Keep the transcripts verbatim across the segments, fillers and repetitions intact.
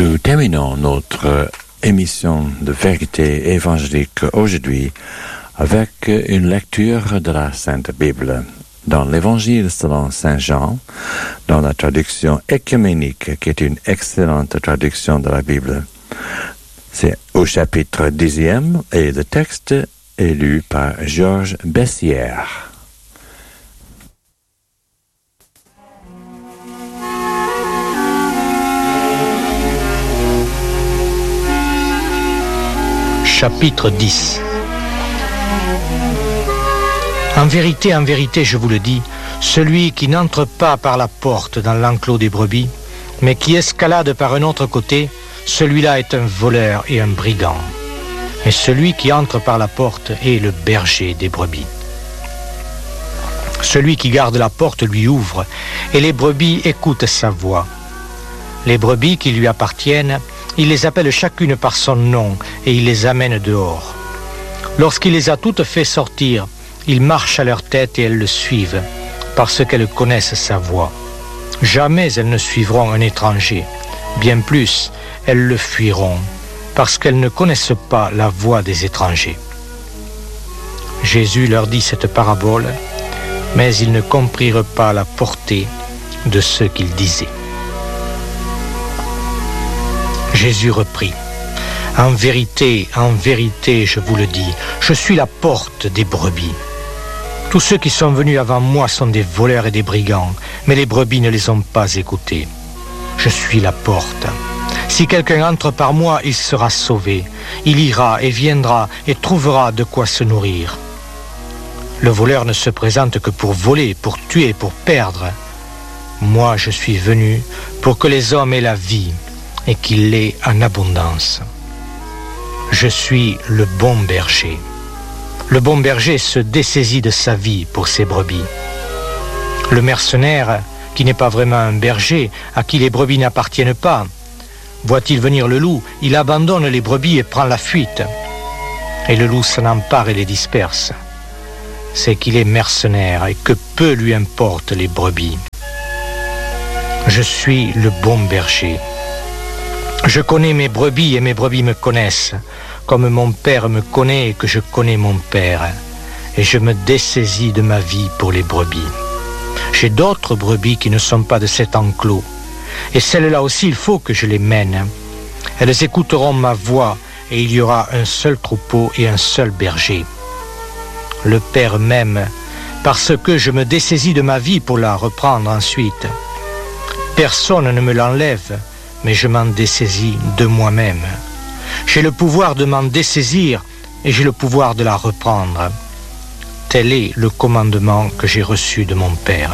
Nous terminons notre émission de vérité évangélique aujourd'hui avec une lecture de la Sainte Bible. Dans l'Évangile selon Saint Jean, dans la traduction œcuménique, qui est une excellente traduction de la Bible. C'est au chapitre dixième et le texte est lu par Georges Bessières. Chapitre dix. En vérité, en vérité, je vous le dis, celui qui n'entre pas par la porte dans l'enclos des brebis, mais qui escalade par un autre côté, celui-là est un voleur et un brigand. Et celui qui entre par la porte est le berger des brebis. Celui qui garde la porte lui ouvre, et les brebis écoutent sa voix. Les brebis qui lui appartiennent, il les appelle chacune par son nom, et il les amène dehors. Lorsqu'il les a toutes fait sortir, il marche à leur tête et elles le suivent, parce qu'elles connaissent sa voix. Jamais elles ne suivront un étranger. Bien plus, elles le fuiront, parce qu'elles ne connaissent pas la voix des étrangers. Jésus leur dit cette parabole, mais ils ne comprirent pas la portée de ce qu'il disait. Jésus reprit, « En vérité, en vérité, je vous le dis, je suis la porte des brebis. Tous ceux qui sont venus avant moi sont des voleurs et des brigands, mais les brebis ne les ont pas écoutés. Je suis la porte. Si quelqu'un entre par moi, il sera sauvé. Il ira et viendra et trouvera de quoi se nourrir. Le voleur ne se présente que pour voler, pour tuer, pour perdre. Moi, je suis venu pour que les hommes aient la vie et qu'ils l'aient en abondance. Je suis le bon berger. Le bon berger se dessaisit de sa vie pour ses brebis. Le mercenaire, qui n'est pas vraiment un berger, à qui les brebis n'appartiennent pas, voit-il venir le loup, il abandonne les brebis et prend la fuite. Et le loup s'en empare et les disperse. C'est qu'il est mercenaire et que peu lui importent les brebis. Je suis le bon berger. Je connais mes brebis et mes brebis me connaissent, comme mon Père me connaît et que je connais mon Père, et je me dessaisis de ma vie pour les brebis. J'ai d'autres brebis qui ne sont pas de cet enclos, et celles-là aussi il faut que je les mène. Elles écouteront ma voix, et il y aura un seul troupeau et un seul berger. Le Père m'aime, parce que je me dessaisis de ma vie pour la reprendre ensuite. Personne ne me l'enlève, mais je m'en dessaisis de moi-même. J'ai le pouvoir de m'en dessaisir et j'ai le pouvoir de la reprendre. Tel est le commandement que j'ai reçu de mon Père.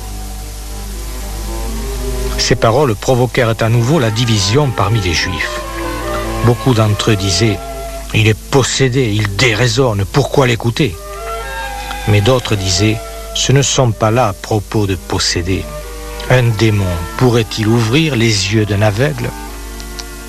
Ces paroles provoquèrent à nouveau la division parmi les Juifs. Beaucoup d'entre eux disaient « Il est possédé, il déraisonne, pourquoi l'écouter ?» Mais d'autres disaient « Ce ne sont pas là propos de posséder. Un démon pourrait-il ouvrir les yeux d'un aveugle ?